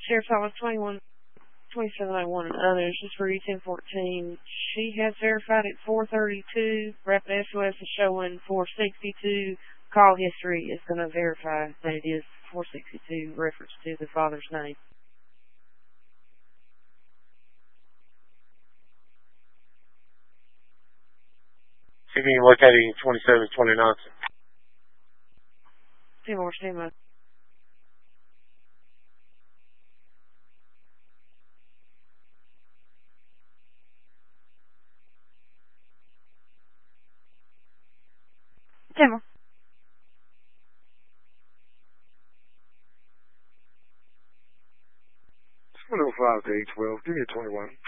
Sheriff's Office 2701 and others. This is for E1014. She has verified at 432. Rapid SOS is showing 462. Call history is going to verify that it is 462, reference to the father's name. See if you can locate it 2729. 10 more, stand by. Timber. 105 to 812. Give me a 21.